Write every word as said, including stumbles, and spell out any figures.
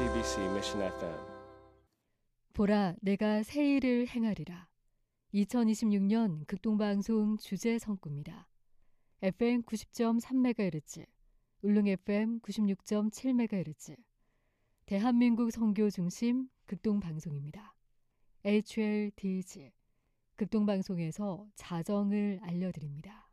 씨비씨 Mission 에프엠. 보라, 내가 새 일을 행하리라. 이천이십육 년 극동방송 주제 성구입니다. 에프엠 구십 점 삼 메가헤르츠, 울릉 에프엠 구십육 점 칠 메가헤르츠, 대한민국 선교 중심 극동방송입니다. 에이치엘디지, 극동방송에서 자정을 알려드립니다.